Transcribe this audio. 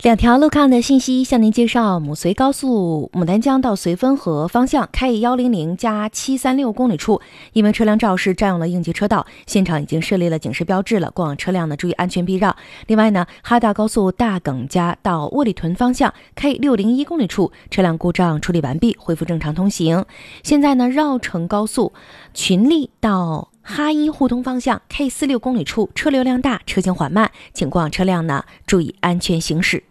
两条路况的信息向您介绍：母绥高速牡丹江到绥芬河方向开1 100加736公里处，因为车辆肇事占用了应急车道，现场已经设立了警示标志了，过往车辆呢注意安全避让。另外呢，哈大高速大耿家到窝里屯方向开601公里处，车辆故障处理完毕，恢复正常通行。现在呢，绕城高速群力到哈一互通方向 K46公里处，车流量大，车行缓慢，请过往车辆呢注意安全行驶。